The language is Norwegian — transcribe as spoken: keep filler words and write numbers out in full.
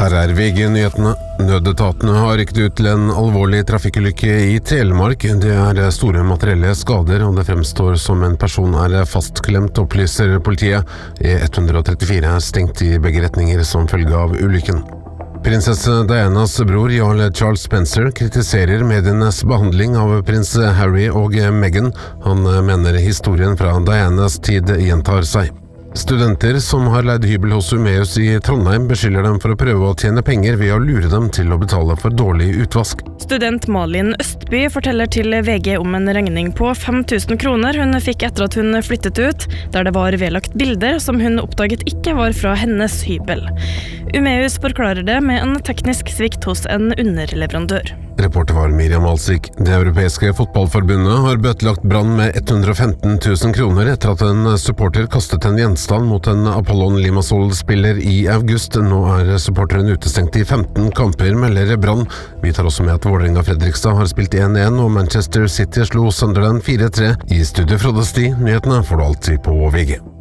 Her er V G-nyhetene. Nødetatene har rykket ut til en alvorlig trafikkulykke i Telemark. Det er store materielle skader, og det fremstår som en person er fastklemt, opplyser politiet. E ett trettifire er stengt i begge retninger som følge av ulykken. Prinsesse Dianas bror Jarl Charles Spencer kritiserer medienes behandling av prins Harry og Meghan. Han mener historien fra Dianas tid gjentar seg. Studenter som har leid hybel hos Umeus i Trondheim beskylder dem for å prøve å tjene penger ved å lure dem til å betale for dårlig utvask. Student Malin Østby forteller til V G om en regning på fem tusen kroner hun fikk etter at hun flyttet ut, der det var vedlagt bilder som hun oppdaget ikke var fra hennes hybel. Umeus forklarer det med en teknisk svikt hos en underleverandør. Reporter var Miriam Alsik. Det europeiske fotballforbundet har bøtelagt Brann med hundre og femten tusen kroner etter at en supporter kastet en gjenstand mot en Apollon Limassol-spiller i august. Nå er supporteren utestengt i femten kamper, melder Brann. Vi tar også med at Vålerenga Fredrikstad har spilt en en, og Manchester City slo Sunderland fire tre. I studio Frode Sti, nyhetene får du alltid på V G.